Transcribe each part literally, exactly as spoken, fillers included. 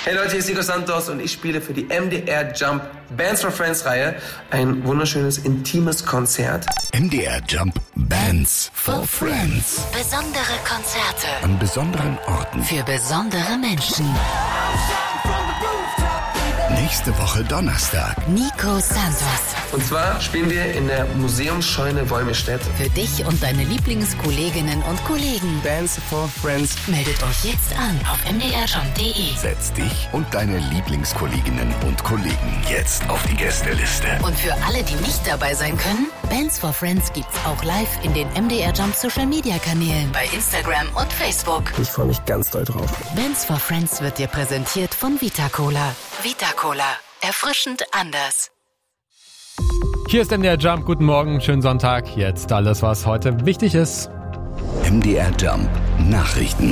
Hey Leute, hier ist Nico Santos und ich spiele für die M D R Jump Bands for Friends Reihe ein wunderschönes, intimes Konzert. M D R Jump Bands for Friends. Besondere Konzerte an besonderen Orten für besondere Menschen. Nächste Woche Donnerstag. Nico Santos. Und zwar spielen wir in der Museumsscheune Wolmirstedt. Für dich und deine Lieblingskolleginnen und Kollegen. Bands for Friends. Meldet euch jetzt an auf m d r jump punkt d e. Setz dich und deine Lieblingskolleginnen und Kollegen jetzt auf die Gästeliste. Und für alle, die nicht dabei sein können, Bands for Friends gibt's auch live in den M D R Jump Social Media Kanälen bei Instagram und Facebook. Ich freue mich ganz doll drauf. Bands for Friends wird dir präsentiert von Vita Cola. Vita Cola. Erfrischend anders. Hier ist M D R Jump. Guten Morgen, schönen Sonntag. Jetzt alles, was heute wichtig ist. M D R Jump Nachrichten.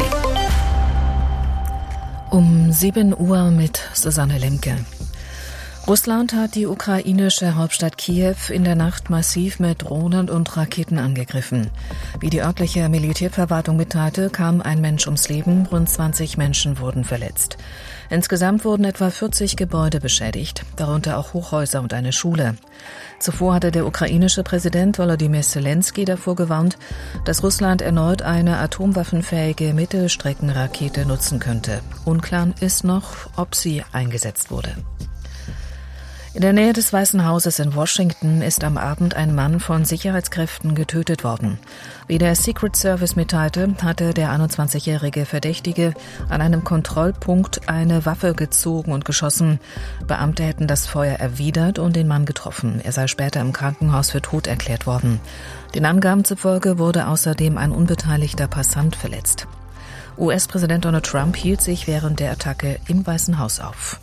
Um sieben Uhr mit Susanne Lemke. Russland hat die ukrainische Hauptstadt Kiew in der Nacht massiv mit Drohnen und Raketen angegriffen. Wie die örtliche Militärverwaltung mitteilte, kam ein Mensch ums Leben, rund zwanzig Menschen wurden verletzt. Insgesamt wurden etwa vierzig Gebäude beschädigt, darunter auch Hochhäuser und eine Schule. Zuvor hatte der ukrainische Präsident Volodymyr Zelensky davor gewarnt, dass Russland erneut eine atomwaffenfähige Mittelstreckenrakete nutzen könnte. Unklar ist noch, ob sie eingesetzt wurde. In der Nähe des Weißen Hauses in Washington ist am Abend ein Mann von Sicherheitskräften getötet worden. Wie der Secret Service mitteilte, hatte der einundzwanzigjährige Verdächtige an einem Kontrollpunkt eine Waffe gezogen und geschossen. Beamte hätten das Feuer erwidert und den Mann getroffen. Er sei später im Krankenhaus für tot erklärt worden. Den Angaben zufolge wurde außerdem ein unbeteiligter Passant verletzt. U S-Präsident Donald Trump hielt sich während der Attacke im Weißen Haus auf.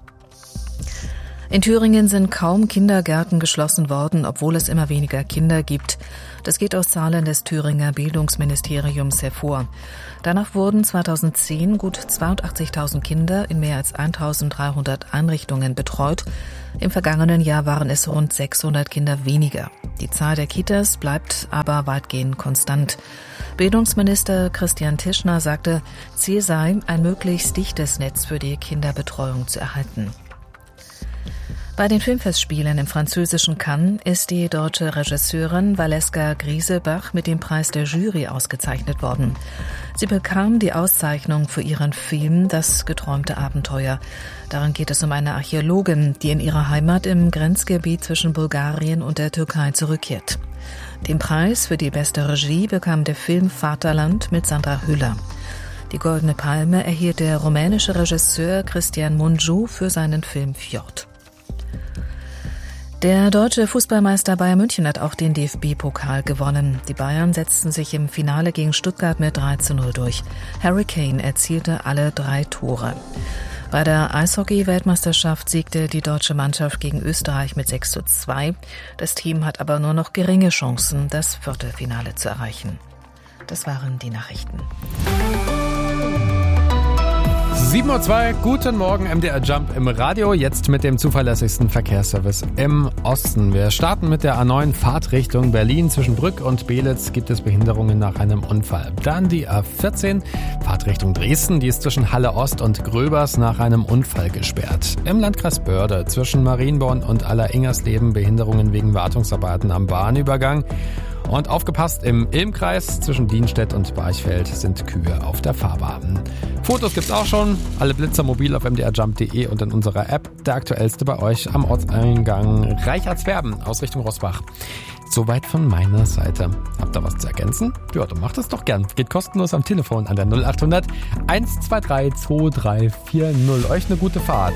In Thüringen sind kaum Kindergärten geschlossen worden, obwohl es immer weniger Kinder gibt. Das geht aus Zahlen des Thüringer Bildungsministeriums hervor. Danach wurden zweitausendzehn gut zweiundachtzigtausend Kinder in mehr als eintausenddreihundert Einrichtungen betreut. Im vergangenen Jahr waren es rund sechshundert Kinder weniger. Die Zahl der Kitas bleibt aber weitgehend konstant. Bildungsminister Christian Tischner sagte, Ziel sei, ein möglichst dichtes Netz für die Kinderbetreuung zu erhalten. Bei den Filmfestspielen im französischen Cannes ist die deutsche Regisseurin Valeska Griesebach mit dem Preis der Jury ausgezeichnet worden. Sie bekam die Auszeichnung für ihren Film Das geträumte Abenteuer. Darin geht es um eine Archäologin, die in ihrer Heimat im Grenzgebiet zwischen Bulgarien und der Türkei zurückkehrt. Den Preis für die beste Regie bekam der Film Vaterland mit Sandra Hüller. Die Goldene Palme erhielt der rumänische Regisseur Cristian Mungiu für seinen Film Fjord. Der deutsche Fußballmeister Bayern München hat auch den D F B-Pokal gewonnen. Die Bayern setzten sich im Finale gegen Stuttgart mit drei zu null durch. Harry Kane erzielte alle drei Tore. Bei der Eishockey-Weltmeisterschaft siegte die deutsche Mannschaft gegen Österreich mit sechs zu zwei. Das Team hat aber nur noch geringe Chancen, das Viertelfinale zu erreichen. Das waren die Nachrichten. sieben Uhr zwei, guten Morgen, M D R Jump im Radio, jetzt mit dem zuverlässigsten Verkehrsservice im Osten. Wir starten mit der A neun Fahrtrichtung Berlin. Zwischen Brück und Belitz gibt es Behinderungen nach einem Unfall. Dann die A vierzehn Fahrtrichtung Dresden, die ist zwischen Halle Ost und Gröbers nach einem Unfall gesperrt. Im Landkreis Börde zwischen Marienborn und Aller-Ingersleben Behinderungen wegen Wartungsarbeiten am Bahnübergang. Und aufgepasst, im Ilmkreis zwischen Dienstedt und Barchfeld sind Kühe auf der Fahrbahn. Fotos gibt's auch schon, alle Blitzer mobil auf m d r jump punkt d e und in unserer App. Der aktuellste bei euch am Ortseingang Reichardswerben aus Richtung Rossbach. Soweit von meiner Seite. Habt ihr was zu ergänzen? Ja, dann macht es doch gern. Geht kostenlos am Telefon an der null acht hundert eins zwei drei zwei drei vier null. Euch eine gute Fahrt.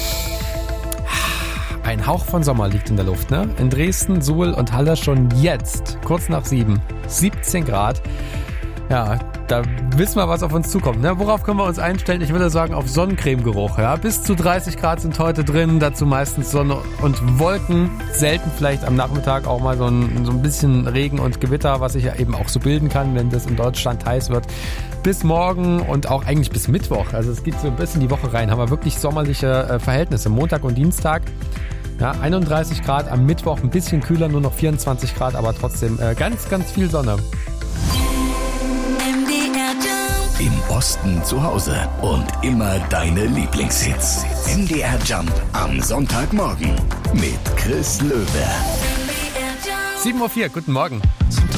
Ein Hauch von Sommer liegt in der Luft, ne? In Dresden, Suhl und Halle schon jetzt, kurz nach sieben, siebzehn Grad. Ja, da wissen wir, was auf uns zukommt, ne? Worauf können wir uns einstellen? Ich würde sagen, auf Sonnencremegeruch, ja? Bis zu dreißig Grad sind heute drin, dazu meistens Sonne und Wolken. Selten vielleicht am Nachmittag auch mal so ein, so ein bisschen Regen und Gewitter, was sich ja eben auch so bilden kann, wenn das in Deutschland heiß wird. Bis morgen und auch eigentlich bis Mittwoch. Also es geht so ein bisschen die Woche rein. Haben wir wirklich sommerliche äh, Verhältnisse. Montag und Dienstag. Ja, einunddreißig Grad, am Mittwoch ein bisschen kühler, nur noch vierundzwanzig Grad, aber trotzdem äh, ganz, ganz viel Sonne. M D R Jump. Im Osten zu Hause und immer deine Lieblingshits. M D R Jump am Sonntagmorgen mit Chris Löwe. sieben Uhr vier, guten Morgen. Zum